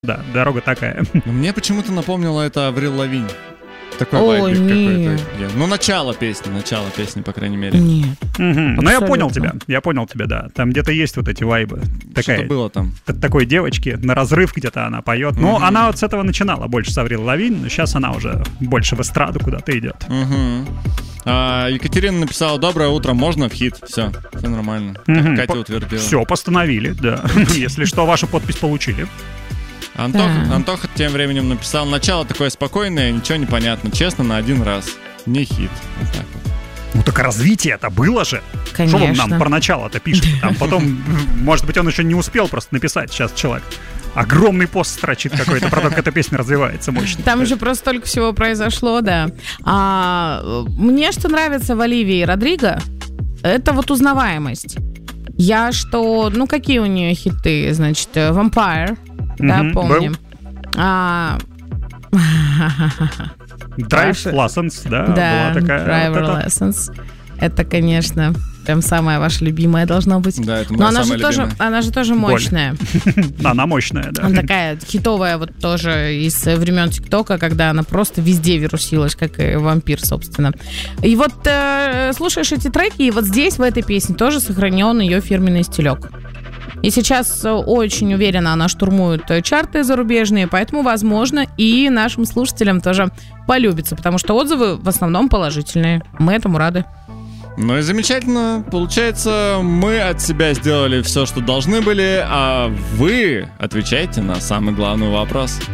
Да, дорога такая. Мне почему-то напомнило это Аврил Лавинь. Такой Ой, вайбик какой-то. Ну, начало песни, по крайней мере. Нет. Ну, я понял тебя, да. Там где-то есть вот эти вайбы. Что-то было там. Такой девочки, на разрыв где-то она поет. Ну, она вот с этого начинала больше с Аврил Лавинь, но сейчас она уже больше в эстраду куда-то идет. Екатерина написала: доброе утро, можно в хит? Все нормально. Катя утвердила. Все, постановили, да. Если что, вашу подпись получили. Антоха тем временем написал: начало такое спокойное, ничего не понятно, честно, на один раз. Не хит. Вот так вот. Ну так развитие это было же. Конечно. Что он нам про начало-то пишет? Там потом, может быть, он еще не успел просто написать. Сейчас человек огромный пост строчит какой-то про то, как эта песня развивается мощно. Там уже просто столько всего произошло, да. Мне что нравится в Оливии Родриго, это вот узнаваемость. Какие у нее хиты? Значит, Vampire, да, помним. Drive Lessons, да, была такая. Driver Lessons. Это, конечно, прям самая ваша любимая должна быть. Да, это моя самая любимая. Она же тоже мощная. Она мощная, да. Она такая хитовая, вот тоже из времен ТикТока, когда она просто везде вирусилась, как и вампир, собственно. И вот слушаешь эти треки, и вот здесь, в этой песне, тоже сохранен ее фирменный стилек. И сейчас очень уверенно она штурмует чарты зарубежные, поэтому, возможно, и нашим слушателям тоже полюбится, потому что отзывы в основном положительные. Мы этому рады. Ну и замечательно. Получается, мы от себя сделали все, что должны были, а вы отвечаете на самый главный вопрос.